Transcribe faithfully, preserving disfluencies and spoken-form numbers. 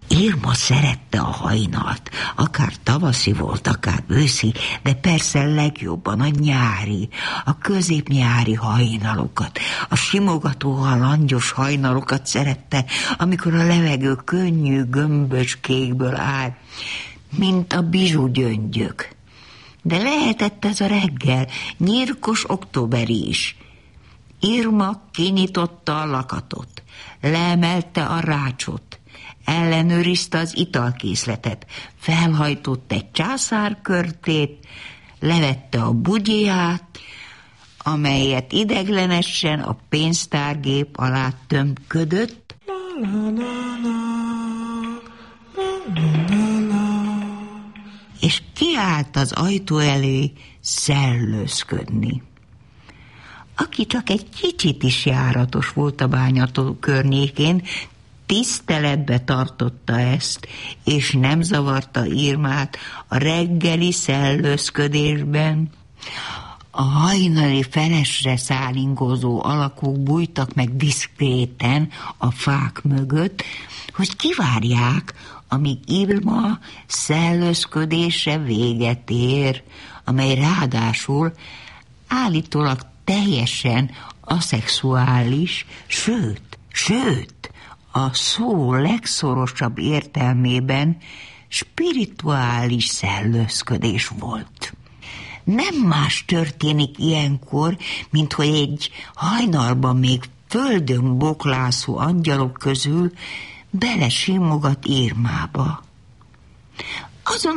Irma szerette a hajnalt, akár tavaszi volt, akár őszi, de persze legjobban a nyári, a középnyári hajnalokat, a simogató langyos hajnalokat szerette, amikor a levegő könnyű, gömbös kékből áll, mint a bizsú gyöngyök. De lehetett ez a reggel, nyírkos októberi is. Irma kinyitotta a lakatot, leemelte a rácsot, ellenőrizte az italkészletet, felhajtott egy császárkörtét, levette a bugyját, amelyet ideglenesen a pénztárgép alá tömködött, és kiállt az ajtó elé szellőzködni. Aki csak egy kicsit is járatos volt a bányató környékén, tiszteletbe tartotta ezt, és nem zavarta Irmát a reggeli szellőzködésben. A hajnali felesre szálingozó alakok bújtak meg diszkréten a fák mögött, hogy kivárják, amíg Irma szellőzködése véget ér, amely ráadásul állítólag teljesen aszexuális, sőt, sőt, a szó legszorosabb értelmében spirituális szellőzködés volt. Nem más történik ilyenkor, mint hogy egy hajnalban még földön boklászó angyalok közül belesimogat Irmába. Azon